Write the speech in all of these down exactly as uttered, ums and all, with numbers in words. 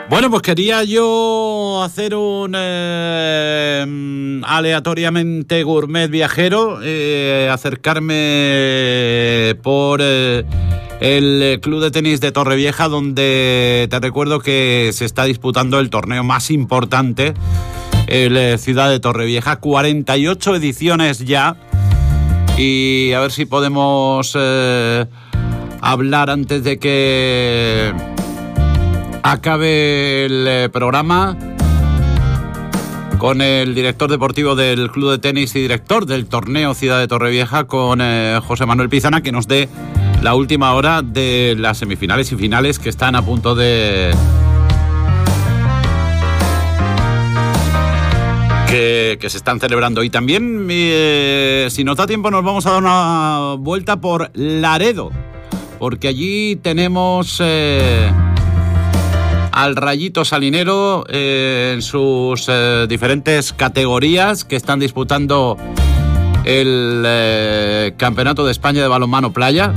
Bueno, pues quería yo hacer un eh, aleatoriamente gourmet viajero, eh, acercarme por eh, el Club de Tenis de Torrevieja, donde te recuerdo que se está disputando el torneo más importante, el eh, Ciudad de Torrevieja, cuarenta y ocho ediciones ya, y a ver si podemos eh, hablar antes de que acabe el eh, programa con el director deportivo del Club de Tenis y director del torneo Ciudad de Torrevieja, con eh, José Manuel Pizana, que nos dé la última hora de las semifinales y finales que están a punto de que, que se están celebrando. Y también, eh, si nos da tiempo, nos vamos a dar una vuelta por Laredo, porque allí tenemos eh, al Rayito Salinero eh, en sus eh, diferentes categorías, que están disputando el eh, Campeonato de España de Balonmano Playa.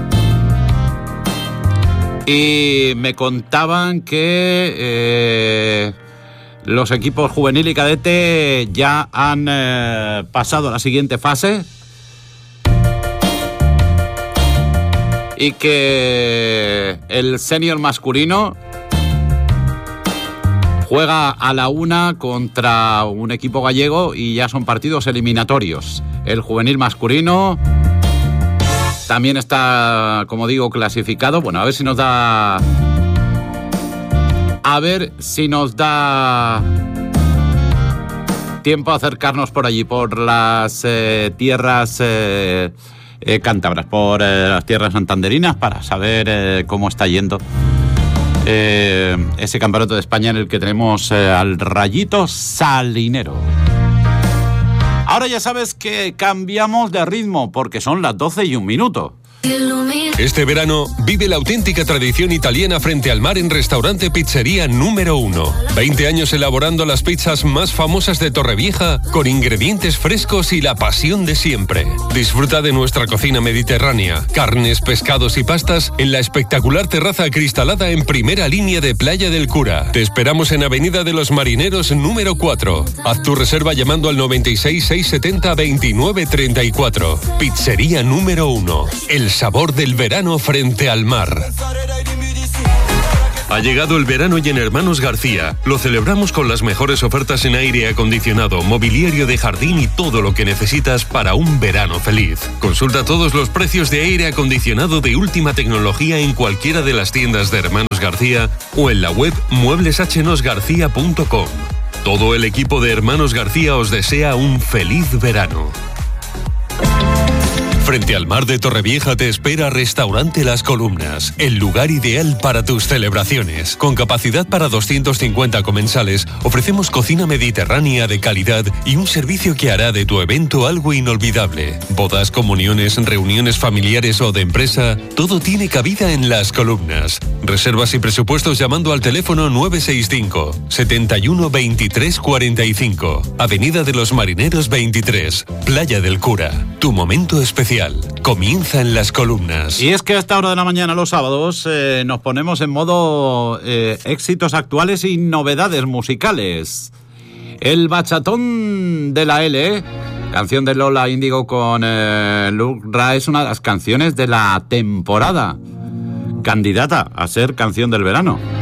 Y me contaban que eh, los equipos juvenil y cadete ya han eh, pasado a la siguiente fase, y que el senior masculino juega a la una contra un equipo gallego y ya son partidos eliminatorios. El juvenil masculino también está, como digo, clasificado. Bueno, a ver si nos da... A ver si nos da tiempo a acercarnos por allí, por las eh, tierras eh, eh, cántabras, por eh, las tierras santanderinas, para saber eh, cómo está yendo Eh, ese campeonato de España en el que tenemos eh, al Rayito Salinero. Ahora ya sabes que cambiamos de ritmo, porque son las doce y un minuto. Este verano vive la auténtica tradición italiana frente al mar en Restaurante Pizzería Número uno. veinte años elaborando las pizzas más famosas de Torrevieja con ingredientes frescos y la pasión de siempre. Disfruta de nuestra cocina mediterránea, carnes, pescados y pastas en la espectacular terraza acristalada en primera línea de Playa del Cura. Te esperamos en Avenida de los Marineros número cuatro. Haz tu reserva llamando al noventa y seis, seiscientos setenta, veintinueve treinta y cuatro. Pizzería Número uno. El sabor del verano frente al mar. Ha llegado el verano y en Hermanos García lo celebramos con las mejores ofertas en aire acondicionado, mobiliario de jardín y todo lo que necesitas para un verano feliz. Consulta todos los precios de aire acondicionado de última tecnología en cualquiera de las tiendas de Hermanos García o en la web muebles h nos garcía punto com. Todo el equipo de Hermanos García os desea un feliz verano. Frente al mar de Torrevieja te espera Restaurante Las Columnas, el lugar ideal para tus celebraciones. Con capacidad para doscientos cincuenta comensales, ofrecemos cocina mediterránea de calidad y un servicio que hará de tu evento algo inolvidable. Bodas, comuniones, reuniones familiares o de empresa, todo tiene cabida en Las Columnas. Reservas y presupuestos llamando al teléfono nueve seis cinco, setenta y uno, veintitrés cuarenta y cinco. Avenida de los Marineros veintitrés, Playa del Cura. Tu momento especial comienza en Las Columnas. Y es que a esta hora de la mañana los sábados eh, nos ponemos en modo eh, éxitos actuales y novedades musicales. El bachatón de la L, canción de Lola Índigo con eh, Luke Ra, es una de las canciones de la temporada, candidata a ser canción del verano.